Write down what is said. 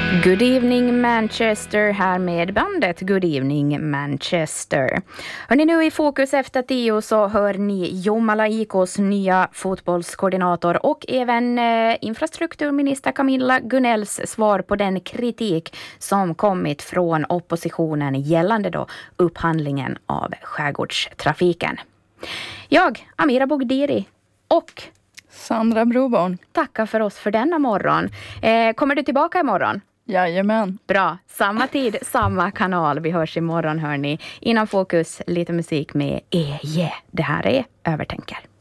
Good evening Manchester här med bandet Good evening Manchester. Hörrni, nu i fokus efter 10 så hör ni Jomala IKs nya fotbollskoordinator och även infrastrukturminister Camilla Gunnels svar på den kritik som kommit från oppositionen gällande då upphandlingen av skärgårdstrafiken. Jag, Amira Bogdiri och Sandra Broborn. Tackar för oss för denna morgon. Kommer du tillbaka imorgon? Jajamän. Bra, samma tid, samma kanal. Vi hörs imorgon hörni. Innan fokus, lite musik med Det här är Övertänker.